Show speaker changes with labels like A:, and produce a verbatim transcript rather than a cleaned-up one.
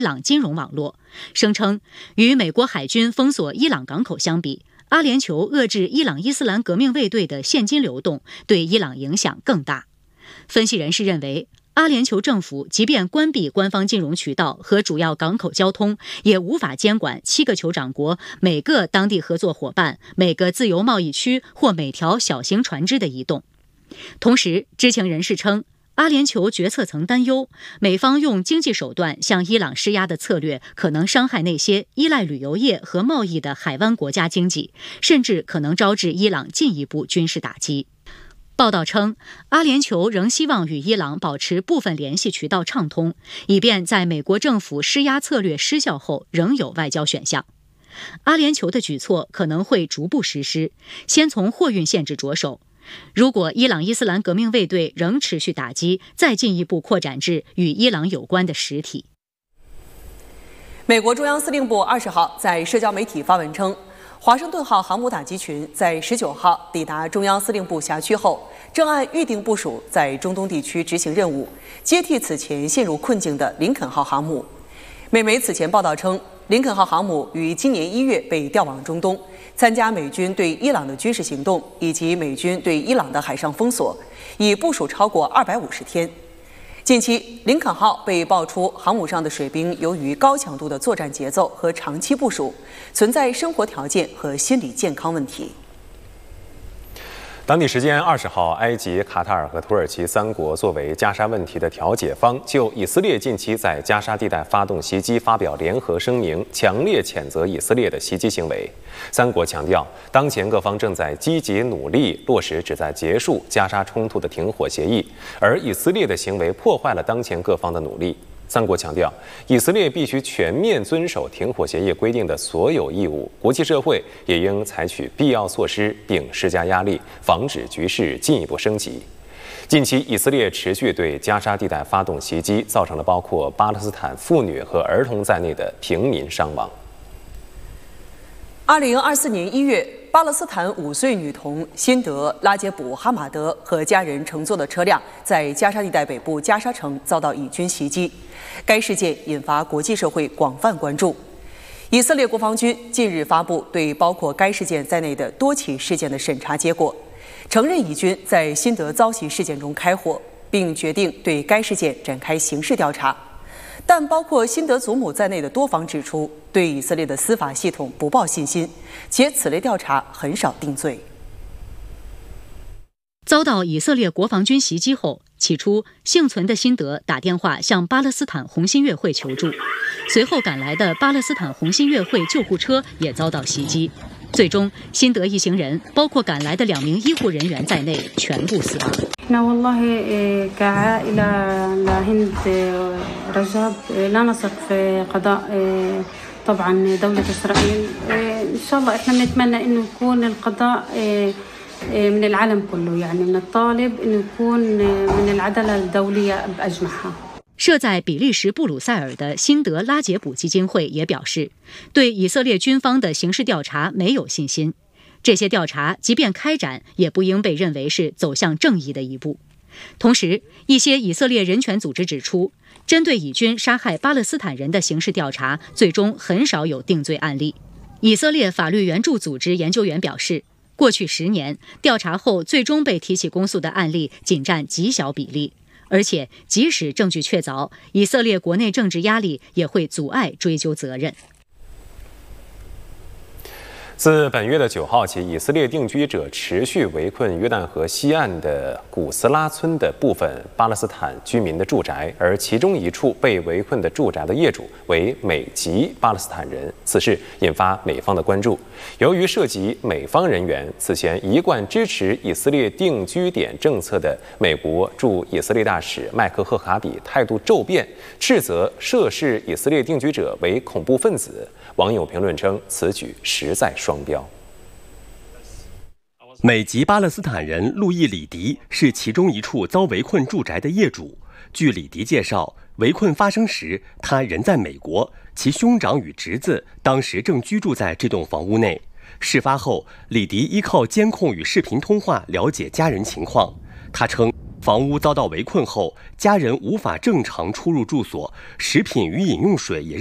A: 伊朗金融网络，声称与美国海军封锁伊朗港口相比，阿联酋遏制伊朗伊斯兰革命卫队的现金流动对伊朗影响更大。分析人士认为，阿联酋政府即便关闭官方金融渠道和主要港口交通，也无法监管七个酋长国每个当地合作伙伴、每个自由贸易区或每条小型船只的移动。同时，知情人士称，阿联酋决策层担忧，美方用经济手段向伊朗施压的策略可能伤害那些依赖旅游业和贸易的海湾国家经济，甚至可能招致伊朗进一步军事打击。报道称，阿联酋仍希望与伊朗保持部分联系渠道畅通，以便在美国政府施压策略失效后仍有外交选项。阿联酋的举措可能会逐步实施，先从货运限制着手。如果伊朗伊斯兰革命卫队仍持续打击，再进一步扩展至与伊朗有关的实体。
B: 美国中央司令部二十号在社交媒体发文称，华盛顿号航母打击群在十九号抵达中央司令部辖区后，正按预定部署在中东地区执行任务，接替此前陷入困境的林肯号航母。美媒此前报道称，林肯号航母于今年一月被调往中东，参加美军对伊朗的军事行动以及美军对伊朗的海上封锁，已部署超过二百五十天。近期，林肯号被爆出航母上的水兵由于高强度的作战节奏和长期部署，存在生活条件和心理健康问题。
C: 当地时间二十号，埃及、卡塔尔和土耳其三国作为加沙问题的调解方，就以色列近期在加沙地带发动袭击发表联合声明，强烈谴责以色列的袭击行为。三国强调，当前各方正在积极努力落实旨在结束加沙冲突的停火协议，而以色列的行为破坏了当前各方的努力。三国强调，以色列必须全面遵守停火协议规定的所有义务，国际社会也应采取必要措施并施加压力，防止局势进一步升级。近期，以色列持续对加沙地带发动袭击，造成了包括巴勒斯坦妇女和儿童在内的平民伤亡。
B: 二零二四年一月，巴勒斯坦五岁女童辛德·拉杰卜·哈马德和家人乘坐的车辆在加沙地带北部加沙城遭到以军袭击，该事件引发国际社会广泛关注。以色列国防军近日发布对包括该事件在内的多起事件的审查结果，承认以军在辛德遭袭事件中开火，并决定对该事件展开刑事调查。但包括辛德祖母在内的多方指出，对以色列的司法系统不抱信心，且此类调查很少定罪。
A: 遭到以色列国防军袭击后，起初幸存的辛德打电话向巴勒斯坦红新月会求助，随后赶来的巴勒斯坦红新月会救护车也遭到袭击。最终，辛德一行人，包括赶来的两名医护人员在内，全部死亡。
D: احنا والله كعائلة لهند رجب لا نثق في قضاء طبعا دولة إسرائيل إن شاء الله احنا بنتمنى إنه يكون القضاء من العالم كله يعني من الطالب إنه يكون من العدالة الدولية بأجمعها。
A: 设在比利时布鲁塞尔的辛德拉杰卜基金会也表示，对以色列军方的刑事调查没有信心。这些调查即便开展，也不应被认为是走向正义的一步。同时，一些以色列人权组织指出，针对以军杀害巴勒斯坦人的刑事调查，最终很少有定罪案例。以色列法律援助组织研究员表示，过去十年调查后最终被提起公诉的案例仅占极小比例，而且即使证据确凿，以色列国内政治压力也会阻碍追究责任。
C: 自本月的九号起，以色列定居者持续围困约旦河西岸的古斯拉村的部分巴勒斯坦居民的住宅，而其中一处被围困的住宅的业主为美籍巴勒斯坦人。此事引发美方的关注。由于涉及美方人员，此前一贯支持以色列定居点政策的美国驻以色列大使麦克赫卡比态度骤变，斥责涉事以色列定居者为恐怖分子。网友评论称，此举实在双标。
E: 美籍巴勒斯坦人路易·里迪是其中一处遭围困住宅的业主。据里迪介绍，围困发生时，他人在美国，其兄长与侄子当时正居住在这栋房屋内。事发后，里迪依靠监控与视频通话了解家人情况。他称， 房屋遭到围困后，家人无法正常出入住所，食品与饮用水也